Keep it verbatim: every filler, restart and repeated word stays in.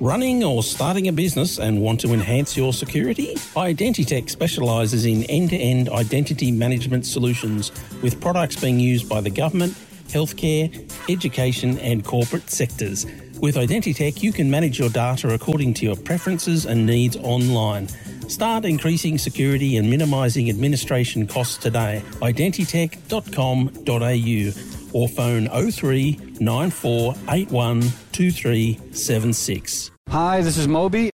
Running or starting a business and want to enhance your security? Identitech specialises in end-to-end identity management solutions with products being used by the government, healthcare, education and corporate sectors. With Identitech, you can manage your data according to your preferences and needs online. Start increasing security and minimising administration costs today. identitech dot com dot a u or phone oh three nine four eight one two three seven six. Hi, this is Moby,